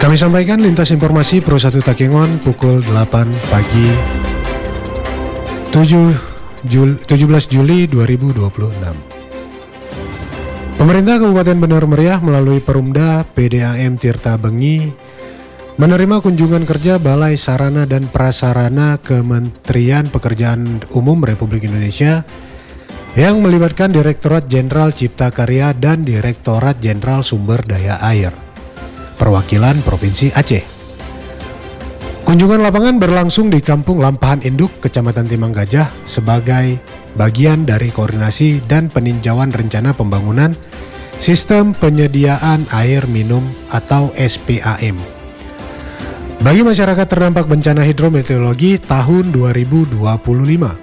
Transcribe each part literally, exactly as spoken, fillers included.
Kami sampaikan lintas informasi Pro satu Takengon pukul delapan pagi tujuh belas Juli dua ribu dua puluh enam. Pemerintah Kabupaten Bener Meriah melalui Perumda P D A M Tirta Bengi menerima kunjungan kerja Balai Sarana dan Prasarana Kementerian Pekerjaan Umum Republik Indonesia yang melibatkan Direktorat Jenderal Cipta Karya dan Direktorat Jenderal Sumber Daya Air, perwakilan Provinsi Aceh. Kunjungan lapangan berlangsung di Kampung Lampahan Induk, Kecamatan Timang Gajah sebagai bagian dari koordinasi dan peninjauan rencana pembangunan Sistem Penyediaan Air Minum atau S P A M bagi masyarakat terdampak bencana hidrometeorologi tahun dua ribu dua puluh lima.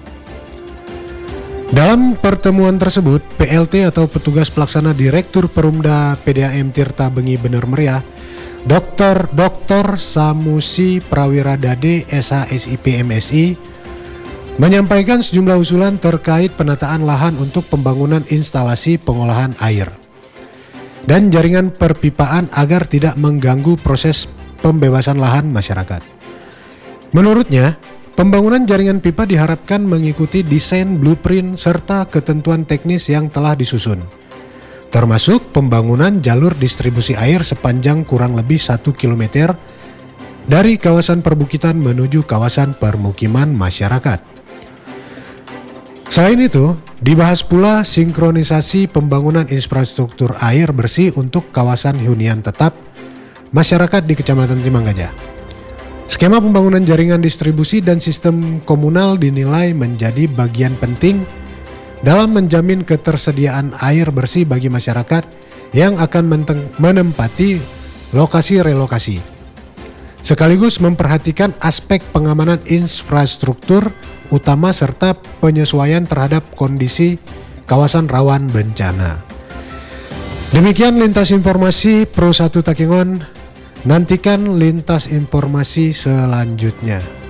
Dalam pertemuan tersebut, P L T atau Petugas Pelaksana Direktur Perumda P D A M Tirta Bengi Bener Meriah, Dokter Doktor Samusi Prawiradade S H S I P M S I, menyampaikan sejumlah usulan terkait penataan lahan untuk pembangunan instalasi pengolahan air dan jaringan perpipaan agar tidak mengganggu proses pembebasan lahan masyarakat. Menurutnya, pembangunan jaringan pipa diharapkan mengikuti desain blueprint serta ketentuan teknis yang telah disusun, termasuk pembangunan jalur distribusi air sepanjang kurang lebih satu kilometer dari kawasan perbukitan menuju kawasan permukiman masyarakat. Selain itu, dibahas pula sinkronisasi pembangunan infrastruktur air bersih untuk kawasan hunian tetap masyarakat di Kecamatan Timang Gajah. Skema pembangunan jaringan distribusi dan sistem komunal dinilai menjadi bagian penting dalam menjamin ketersediaan air bersih bagi masyarakat yang akan menempati lokasi relokasi, sekaligus memperhatikan aspek pengamanan infrastruktur utama serta penyesuaian terhadap kondisi kawasan rawan bencana. Demikian lintas informasi Pro satu Takengon. Nantikan lintas informasi selanjutnya.